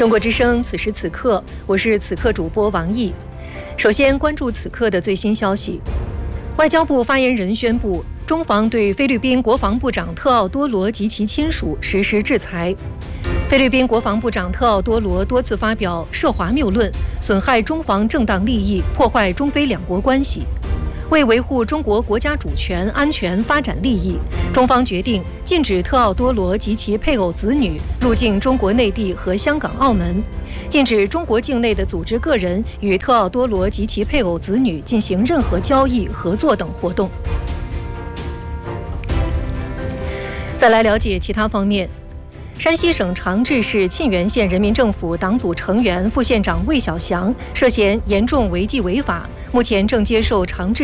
中国之声，此时此刻，我是此刻主播王毅。首先关注此刻的最新消息。外交部发言人宣布，中方对菲律宾国防部长特奥多罗及其亲属实施制裁。菲律宾国防部长特奥多罗多次发表涉华谬论，损害中方正当利益，破坏中菲两国关系。为维护中国国家主权、安全、发展利益，中方决定禁止特奥多罗及其配偶子女入境中国内地和香港、澳门，禁止中国境内的组织个人与特奥多罗及其配偶子女进行任何交易、合作等活动。再来了解其他方面。山西省长治市沁源县人民政府党组成员、副县长魏小祥涉嫌严重违纪违法，目前正接受长治